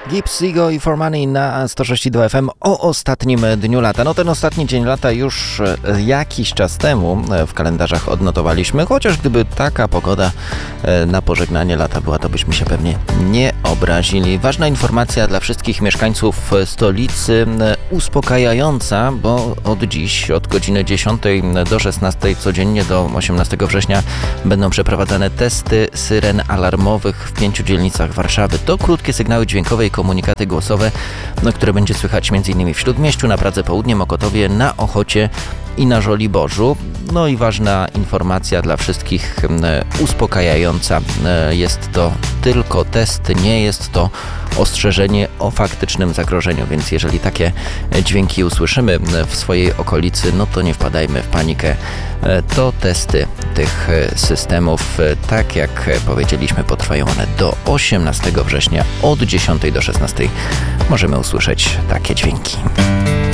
Gibbs, Ego i For Money na 106.2 FM o ostatnim dniu lata. No ten ostatni dzień lata już jakiś czas temu w kalendarzach odnotowaliśmy, chociaż gdyby taka pogoda na pożegnanie lata była, to byśmy się pewnie nie obrazili. Ważna informacja dla wszystkich mieszkańców stolicy, uspokajająca, bo od dziś, od godziny 10 do 16 codziennie do 18 września będą przeprowadzane testy syren alarmowych w 5 dzielnicach Warszawy. To krótkie sygnały dźwiękowe i komunikaty głosowe, które będzie słychać m.in. w Śródmieściu, na Pradze Południe, Mokotowie, na Ochocie i na Żoliborzu. No i ważna informacja dla wszystkich, uspokajająca. Jest to tylko test, nie jest to ostrzeżenie o faktycznym zagrożeniu, więc jeżeli takie dźwięki usłyszymy w swojej okolicy, no to nie wpadajmy w panikę. To testy tych systemów, tak jak powiedzieliśmy, potrwają one do 18 września od 10 do 16. Możemy usłyszeć takie dźwięki.